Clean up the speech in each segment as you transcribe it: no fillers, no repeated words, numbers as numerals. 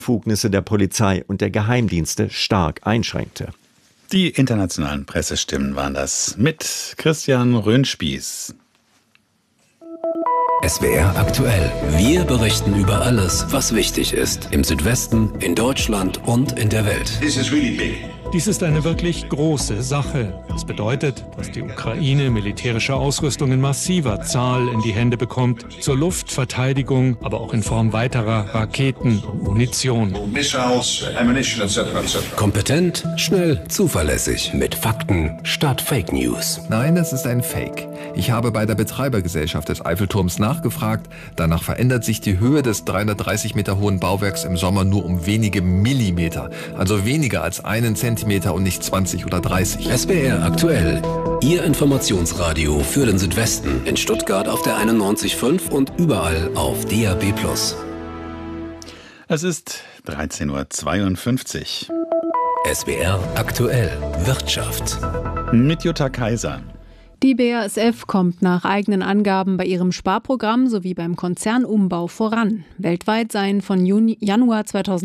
Befugnisse der Polizei und der Geheimdienste stark einschränkte. Die internationalen Pressestimmen waren das mit Christian Röhnspieß. SWR aktuell. Wir berichten über alles, was wichtig ist. Im Südwesten, in Deutschland und in der Welt. Dies ist eine wirklich große Sache. Das bedeutet, dass die Ukraine militärische Ausrüstung in massiver Zahl in die Hände bekommt, zur Luftverteidigung, aber auch in Form weiterer Raketen und Munition. Kompetent, schnell, zuverlässig, mit Fakten statt Fake News. Nein, es ist ein Fake. Ich habe bei der Betreibergesellschaft des Eiffelturms nachgefragt. Danach verändert sich die Höhe des 330 Meter hohen Bauwerks im Sommer nur um wenige Millimeter. Also weniger als 1 Zentimeter und nicht 20 oder 30. SWR aktuell. Ihr Informationsradio für den Südwesten. In Stuttgart auf der 91.5 und überall auf DAB+. Es ist 13:52 Uhr. SWR aktuell. Wirtschaft. Mit Jutta Kaiser. Die BASF kommt nach eigenen Angaben bei ihrem Sparprogramm sowie beim Konzernumbau voran. Weltweit seien von Januar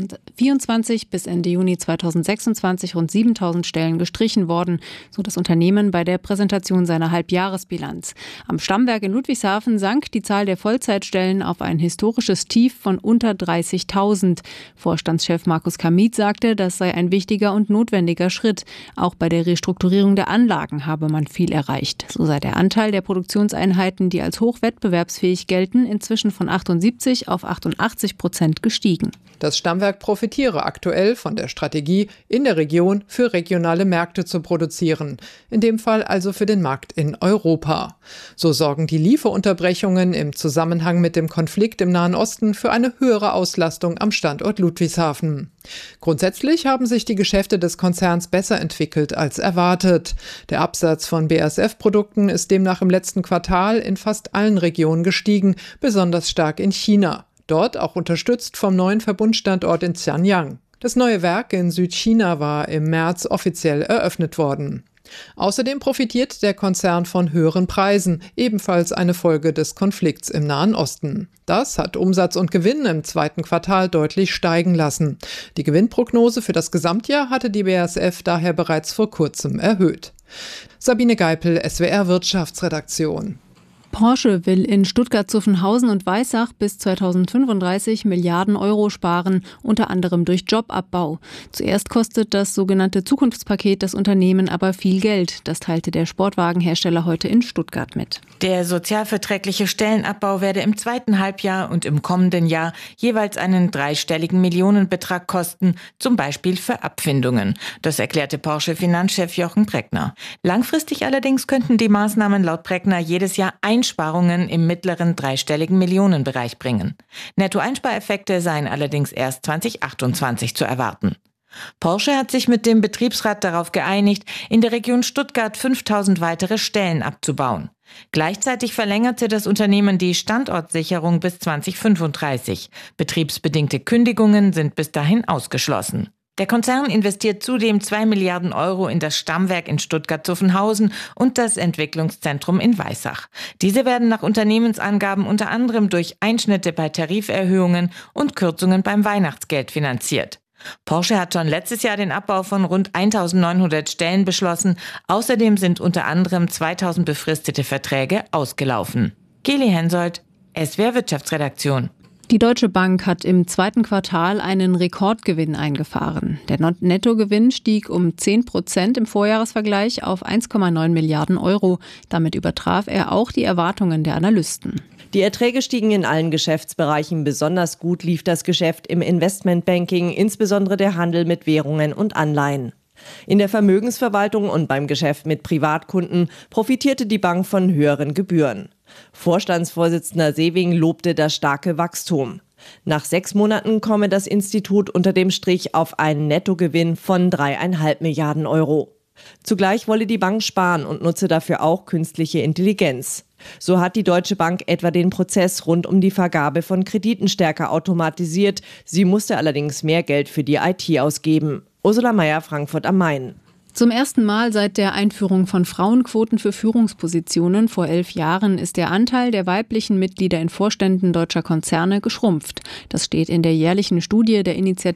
2024 bis Ende Juni 2026 rund 7.000 Stellen gestrichen worden, so das Unternehmen bei der Präsentation seiner Halbjahresbilanz. Am Stammwerk in Ludwigshafen sank die Zahl der Vollzeitstellen auf ein historisches Tief von unter 30.000. Vorstandschef Markus Kamit sagte, das sei ein wichtiger und notwendiger Schritt. Auch bei der Restrukturierung der Anlagen habe man viel erreicht. So sei der Anteil der Produktionseinheiten, die als hochwettbewerbsfähig gelten, inzwischen von 78 auf 88% gestiegen. Das Stammwerk profitiere aktuell von der Strategie, in der Region für regionale Märkte zu produzieren. In dem Fall also für den Markt in Europa. So sorgen die Lieferunterbrechungen im Zusammenhang mit dem Konflikt im Nahen Osten für eine höhere Auslastung am Standort Ludwigshafen. Grundsätzlich haben sich die Geschäfte des Konzerns besser entwickelt als erwartet. Der Absatz von BASF-Produkten ist demnach im letzten Quartal in fast allen Regionen gestiegen, besonders stark in China. Dort auch unterstützt vom neuen Verbundstandort in Zhanjiang. Das neue Werk in Südchina war im März offiziell eröffnet worden. Außerdem profitiert der Konzern von höheren Preisen, ebenfalls eine Folge des Konflikts im Nahen Osten. Das hat Umsatz und Gewinn im zweiten Quartal deutlich steigen lassen. Die Gewinnprognose für das Gesamtjahr hatte die BASF daher bereits vor kurzem erhöht. Sabine Geipel, SWR Wirtschaftsredaktion. Porsche will in Stuttgart-Zuffenhausen und Weissach bis 2035 Milliarden Euro sparen, unter anderem durch Jobabbau. Zuerst kostet das sogenannte Zukunftspaket das Unternehmen aber viel Geld. Das teilte der Sportwagenhersteller heute in Stuttgart mit. Der sozialverträgliche Stellenabbau werde im zweiten Halbjahr und im kommenden Jahr jeweils einen dreistelligen Millionenbetrag kosten, zum Beispiel für Abfindungen. Das erklärte Porsche-Finanzchef Jochen Breckner. Langfristig allerdings könnten die Maßnahmen laut Breckner jedes Jahr Einsparungen im mittleren dreistelligen Millionenbereich bringen. Nettoeinspareffekte seien allerdings erst 2028 zu erwarten. Porsche hat sich mit dem Betriebsrat darauf geeinigt, in der Region Stuttgart 5.000 weitere Stellen abzubauen. Gleichzeitig verlängerte das Unternehmen die Standortsicherung bis 2035. Betriebsbedingte Kündigungen sind bis dahin ausgeschlossen. Der Konzern investiert zudem 2 Milliarden Euro in das Stammwerk in Stuttgart-Zuffenhausen und das Entwicklungszentrum in Weissach. Diese werden nach Unternehmensangaben unter anderem durch Einschnitte bei Tariferhöhungen und Kürzungen beim Weihnachtsgeld finanziert. Porsche hat schon letztes Jahr den Abbau von rund 1.900 Stellen beschlossen. Außerdem sind unter anderem 2.000 befristete Verträge ausgelaufen. Geli Hensoldt, SWR Wirtschaftsredaktion. Die Deutsche Bank hat im zweiten Quartal einen Rekordgewinn eingefahren. Der Nettogewinn stieg um 10% im Vorjahresvergleich auf 1,9 Milliarden Euro. Damit übertraf er auch die Erwartungen der Analysten. Die Erträge stiegen in allen Geschäftsbereichen. Besonders gut lief das Geschäft im Investmentbanking, insbesondere der Handel mit Währungen und Anleihen. In der Vermögensverwaltung und beim Geschäft mit Privatkunden profitierte die Bank von höheren Gebühren. Vorstandsvorsitzender Sewing lobte das starke Wachstum. Nach 6 Monaten komme das Institut unter dem Strich auf einen Nettogewinn von 3,5 Milliarden Euro. Zugleich wolle die Bank sparen und nutze dafür auch künstliche Intelligenz. So hat die Deutsche Bank etwa den Prozess rund um die Vergabe von Krediten stärker automatisiert. Sie musste allerdings mehr Geld für die IT ausgeben. Ursula Mayer, Frankfurt am Main. Zum ersten Mal seit der Einführung von Frauenquoten für Führungspositionen vor 11 Jahren ist der Anteil der weiblichen Mitglieder in Vorständen deutscher Konzerne geschrumpft. Das steht in der jährlichen Studie der Initiative